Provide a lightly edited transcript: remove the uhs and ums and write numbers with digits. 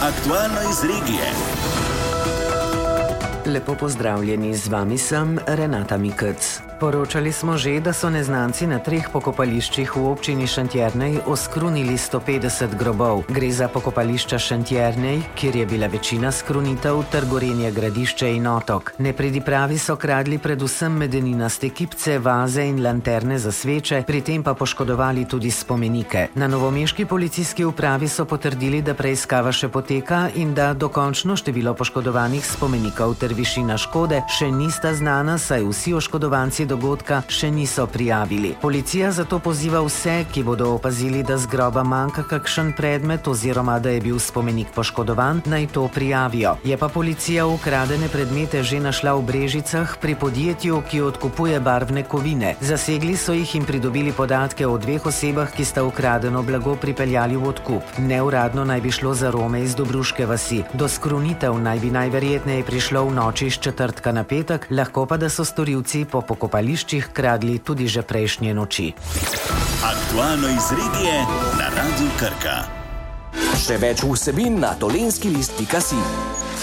Aktualno iz regije. Lepo pozdravljeni, z vami sem Renata Mikec. Poročali smo že, da so neznanci na 3 pokopališčih v občini Šentjernej oskrunili 150 grobov. Gre za pokopališča Šentjernej, kjer je bila večina skrunitev, ter Gorenje Gradišče in Otok. Nepridipravi so kradli predvsem medeninaste kipce, vaze in lanterne za sveče, pri tem pa poškodovali tudi spomenike. Na novomeški policijski upravi so potrdili, da preiskava še poteka in da dokončno število poškodovanih spomenikov ter višina škode še nista znana, saj vsi oškodovanci dogodka še niso prijavili. Policija zato poziva vse, ki bodo opazili, da z groba manjka kakšen predmet oziroma da je bil spomenik poškodovan, naj to prijavijo. Je pa policija ukradene predmete že našla v Brežicah pri podjetju, ki odkupuje barvne kovine. Zasegli so jih in pridobili podatke o 2 osebah, ki sta ukradeno blago pripeljali v odkup. Neuradno naj bi šlo za Rome iz Dobruške vasi. Do skrunitev naj bi najverjetneje prišlo v noči iz četrtka na petek, lahko pa da so storilci po pokopališčih kradli tudi že prejšnje noči. Aktualno iz regije na Radiu Krka. Še več vsebin na dolenskilist.si.